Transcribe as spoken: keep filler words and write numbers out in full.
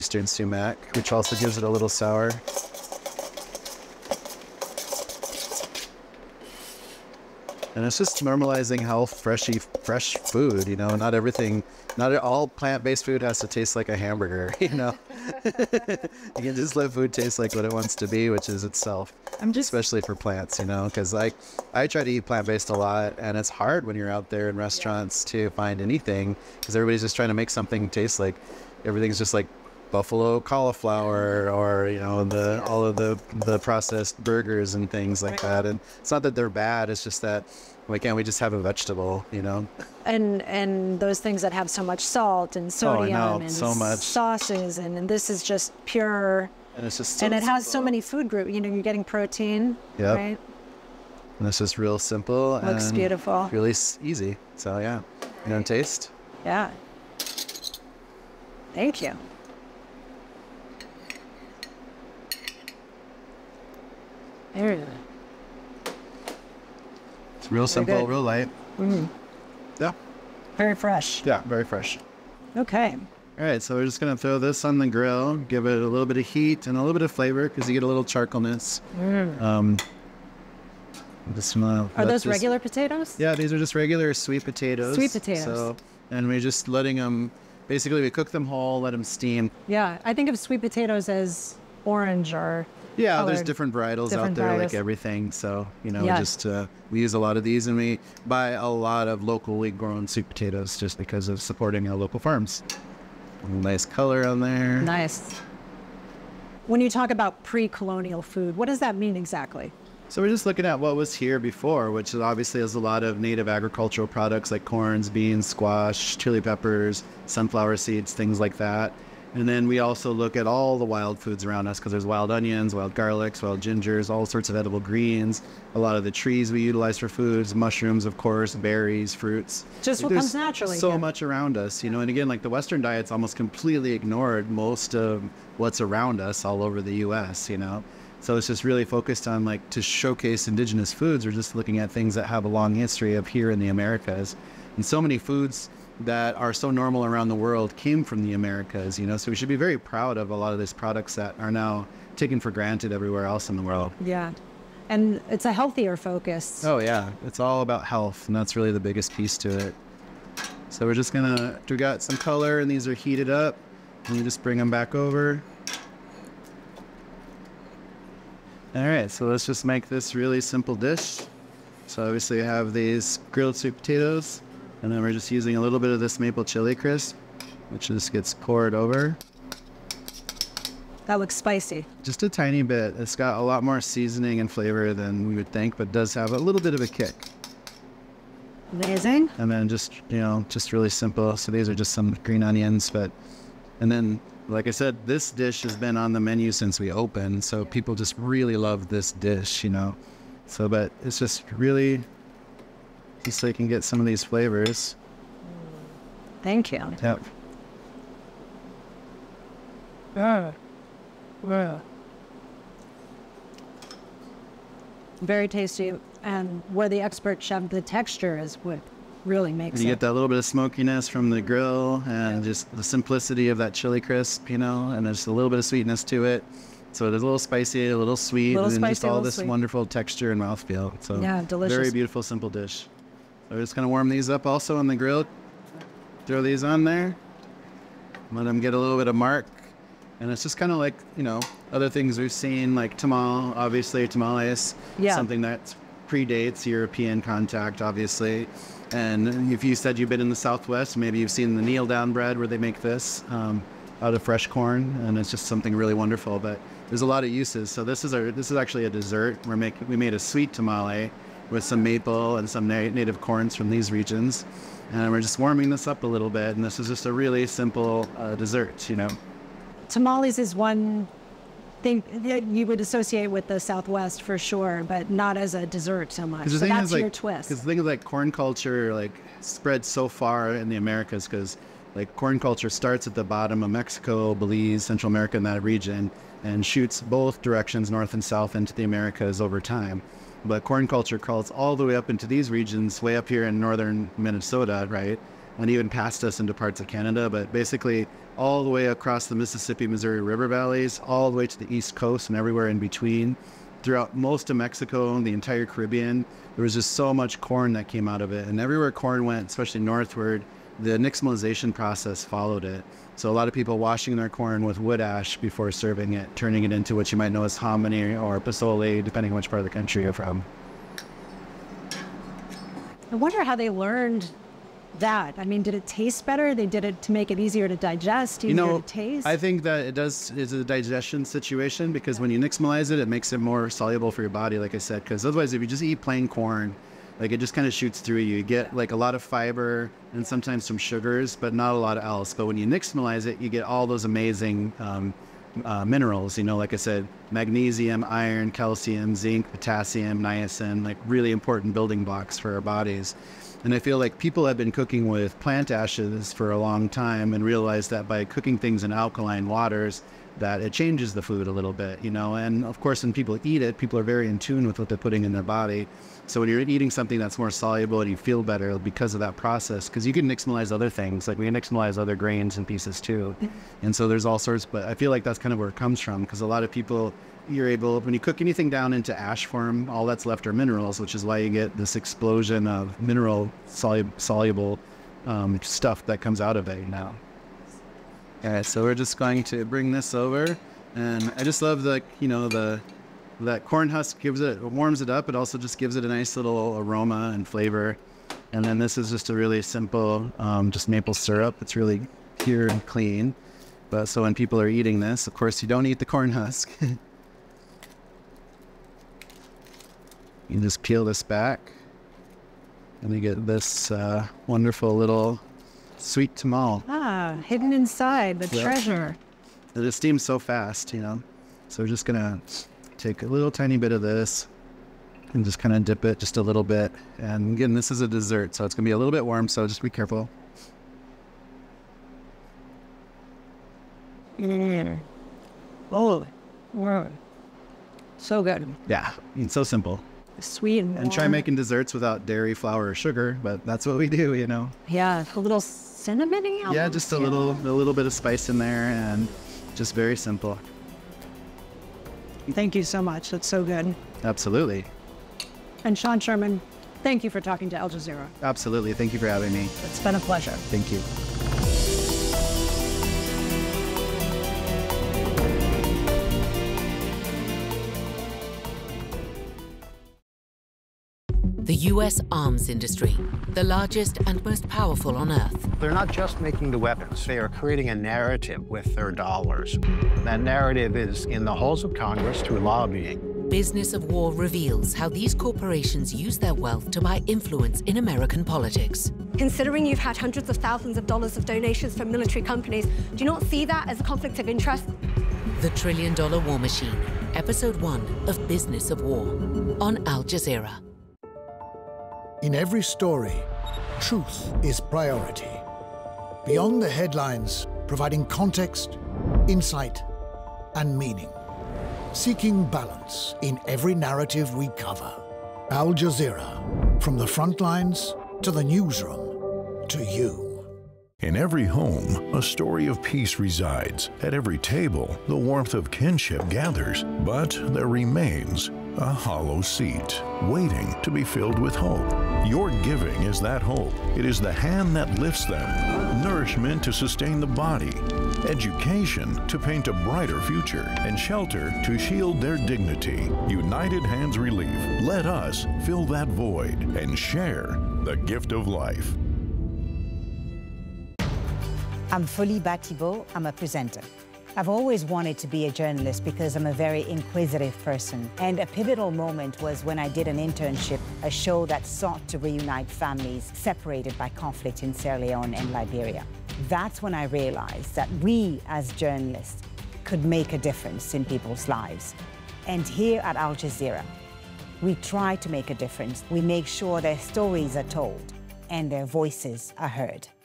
Eastern sumac, which also gives it a little sour. And it's just normalizing health, freshy, fresh food, you know, not everything, not all plant-based food has to taste like a hamburger, you know. You can just let food taste like what it wants to be, which is itself. I'm just, especially for plants, you know, because like I try to eat plant-based a lot, and it's hard when you're out there in restaurants to find anything because everybody's just trying to make something taste like everything's just like buffalo cauliflower or, you know, the all of the the processed burgers and things like that. And it's not that they're bad, it's just that why can't we just have a vegetable, you know? And and those things that have so much salt and sodium oh, I know, and so much sauces, and, and this is just pure. And it's just so and it has simple. So many food groups. You know, you're getting protein, yep. right? And this is real simple. Looks and beautiful. Really easy. So yeah, you don't taste? Yeah. Thank you. There you go. It's real simple, good. real light. Mm. Yeah. Very fresh. Yeah, very fresh. Okay. All right, so we're just gonna throw this on the grill, give it a little bit of heat and a little bit of flavor because you get a little charcoalness. Mm. Um, this, uh, are those just, regular potatoes? Yeah, these are just regular sweet potatoes. Sweet potatoes. So, and we're just letting them, basically we cook them whole, let them steam. Yeah, I think of sweet potatoes as orange or Yeah, colored. There's different varietals different out there, varietals. like everything. So, you know, Yeah. just uh, we use a lot of these, and we buy a lot of locally grown sweet potatoes just because of supporting our local farms. Nice color on there. Nice. When you talk about pre-colonial food, what does that mean exactly? So we're just looking at what was here before, which is obviously has a lot of native agricultural products like corns, beans, squash, chili peppers, sunflower seeds, things like that. And then we also look at all the wild foods around us because there's wild onions, wild garlics, wild gingers, all sorts of edible greens. A lot of the trees we utilize for foods, mushrooms, of course, berries, fruits. Just Like, what there's comes naturally So here. much around us, you know. And again, like the Western diet's almost completely ignored most of what's around us all over the U S, you know. So it's just really focused on like to showcase indigenous foods. We're just looking at things that have a long history of here in the Americas. And so many foods that are so normal around the world came from the Americas, you know, so we should be very proud of a lot of these products that are now taken for granted everywhere else in the world. Yeah. And it's a healthier focus. Oh yeah, it's all about health, and that's really the biggest piece to it. So we're just gonna, we got some color and these are heated up, and we just bring them back over. All right, so let's just make this really simple dish. So obviously we have these grilled sweet potatoes, and then we're just using a little bit of this maple chili crisp, which just gets poured over. That looks spicy. Just a tiny bit. It's got a lot more seasoning and flavor than we would think, but does have a little bit of a kick. Amazing. And then just, you know, just really simple. So these are just some green onions, but, and then, like I said, this dish has been on the menu since we opened, so people just really love this dish, you know. So, but it's just really, just so you can get some of these flavors. Thank you. Yep. Yeah. Yeah. Very tasty, and where the expert chef, the texture is what really makes You it. get that little bit of smokiness from the grill, and just the simplicity of that chili crisp, you know, and there's a little bit of sweetness to it. So there's a little spicy, a little sweet, Little and then just spicy, all little this sweet. wonderful texture and mouthfeel. So Yeah, delicious. very beautiful, simple dish. So we're just gonna warm these up also on the grill. Throw these on there. Let them get a little bit of mark. And it's just kind of like, you know, other things we've seen, like tamal, obviously tamales, Yeah. something that predates European contact, obviously. And if you said you've been in the Southwest, maybe you've seen the kneel down bread where they make this um, out of fresh corn, and it's just something really wonderful. But there's a lot of uses. So this is our, this is actually a dessert. We're making, we made a sweet tamale with some maple and some na native corns from these regions, and we're just warming this up a little bit. And this is just a really simple uh, dessert, you know. Tamales is one thing that you would associate with the Southwest for sure, but not as a dessert so much. The So thing that's is, like, your twist. Because the thing is, like, corn culture, like, spread so far in the Americas because, like, corn culture starts at the bottom of Mexico, Belize, Central America, and that region, and shoots both directions, north and south, into the Americas over time. But corn culture crawls all the way up into these regions, way up here in northern Minnesota, right? and even past us into parts of Canada, but basically all the way across the Mississippi, Missouri River valleys, all the way to the East Coast and everywhere in between. Throughout most of Mexico and the entire Caribbean, there was just so much corn that came out of it. And everywhere corn went, especially northward, the nixtamalization process followed it. So a lot of people washing their corn with wood ash before serving it, turning it into what you might know as hominy or pozole, depending on which part of the country you're from. I wonder how they learned that. I mean, did it taste better? They did it to make it easier to digest, easier you know, to taste? I think that it does is a digestion situation, because when you nixtamalize it, it makes it more soluble for your body, like I said, because otherwise if you just eat plain corn, like it just kind of shoots through you. You get like a lot of fiber and sometimes some sugars, but not a lot of else. But when you nixtamalize it, you get all those amazing um, uh, minerals, you know, like I said, magnesium, iron, calcium, zinc, potassium, niacin, like really important building blocks for our bodies. And I feel like people have been cooking with plant ashes for a long time and realized that by cooking things in alkaline waters, that it changes the food a little bit, you know. And of course, when people eat it, people are very in tune with what they're putting in their body. So when you're eating something that's more soluble and you feel better because of that process, because you can nixtamalize other things, like we can nixtamalize other grains and pieces too. And so there's all sorts, but I feel like that's kind of where it comes from, because a lot of people, you're able, when you cook anything down into ash form, all that's left are minerals, which is why you get this explosion of mineral solu soluble um, stuff that comes out of it now. All right, so we're just going to bring this over, and I just love the, you know, the that corn husk gives it, it warms it up. It also just gives it a nice little aroma and flavor. And then this is just a really simple, um, just maple syrup. It's really pure and clean. But so when people are eating this, of course, you don't eat the corn husk. You just peel this back, and you get this uh, wonderful little sweet tamal. Ah, hidden inside, the Yep. treasure. It steams so fast, you know. So we're just gonna take a little tiny bit of this and just kind of dip it just a little bit. And again, this is a dessert, so it's gonna be a little bit warm, so just be careful. Mm. Oh, wow. So good. Yeah, it's so simple. Sweet and warm. And try making desserts without dairy, flour, or sugar, but that's what we do, you know. Yeah, a little cinnamon. Yeah, just a little, a little bit of spice in there, and just very simple. Thank you so much. That's so good. Absolutely. And Sean Sherman, thank you for talking to Al Jazeera. Absolutely. Thank you for having me. It's been a pleasure. Thank you. The U S arms industry, the largest and most powerful on Earth. They're not just making the weapons, they are creating a narrative with their dollars. That narrative is in the halls of Congress through lobbying. Business of War reveals how these corporations use their wealth to buy influence in American politics. Considering you've had hundreds of thousands of dollars of donations from military companies, do you not see that as a conflict of interest? The Trillion Dollar War Machine, Episode one of Business of War, on Al Jazeera. In every story, truth is priority. Beyond the headlines, providing context, insight, and meaning. Seeking balance in every narrative we cover. Al Jazeera, from the front lines to the newsroom to you. In every home, a story of peace resides. At every table, the warmth of kinship gathers. But there remains a hollow seat, waiting to be filled with hope. Your giving is that hope. It is the hand that lifts them, nourishment to sustain the body, education to paint a brighter future, and shelter to shield their dignity. United Hands Relief. Let us fill that void and share the gift of life. I'm Folie Batibo. I'm a presenter. I've always wanted to be a journalist because I'm a very inquisitive person. And a pivotal moment was when I did an internship, a show that sought to reunite families separated by conflict in Sierra Leone and Liberia. That's when I realized that we, as journalists, could make a difference in people's lives. And here at Al Jazeera, we try to make a difference. We make sure their stories are told and their voices are heard.